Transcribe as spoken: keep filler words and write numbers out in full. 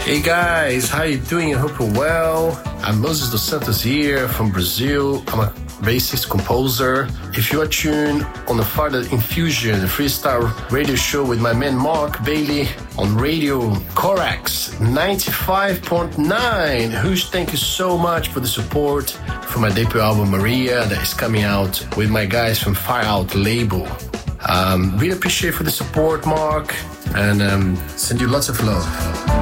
Hey guys, how you doing? I hope you're well. I'm Moses dos Santos here from Brazil. I'm a bassist, composer. If you are tuned on the Father Infusion, the freestyle radio show with my man Mark Bailey on Radio Corax ninety-five point nine. Huge thank you so much for the support for my debut album Maria that is coming out with my guys from Fire Out label. Um, really appreciate for the support, Mark, and um, send you lots of love.